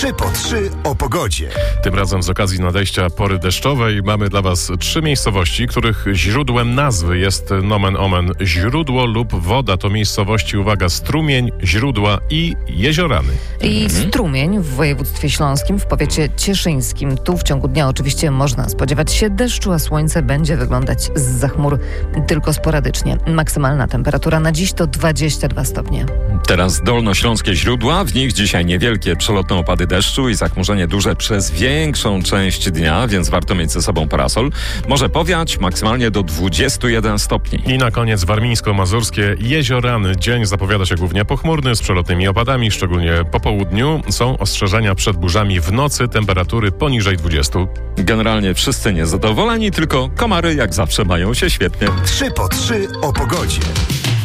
3 po 3 o pogodzie. Tym razem z okazji nadejścia pory deszczowej mamy dla Was 3 miejscowości, których źródłem nazwy jest nomen omen źródło lub woda. To miejscowości, uwaga, Strumień, Źródła i Jeziorany. I Strumień w województwie śląskim, w powiecie cieszyńskim. Tu w ciągu dnia oczywiście można spodziewać się deszczu, a słońce będzie wyglądać zza chmur tylko sporadycznie. Maksymalna temperatura na dziś to 22 stopnie. Teraz dolnośląskie źródła, w nich dzisiaj niewielkie przelotne opady deszczu i zachmurzenie duże przez większą część dnia, więc warto mieć ze sobą parasol. Może powiać maksymalnie do 21 stopni. I na koniec warmińsko-mazurskie Jeziorany. Dzień zapowiada się głównie pochmurny z przelotnymi opadami, szczególnie po południu. Są ostrzeżenia przed burzami w nocy, temperatury poniżej 20. Generalnie wszyscy niezadowoleni, tylko komary jak zawsze mają się świetnie. 3 po 3 o pogodzie.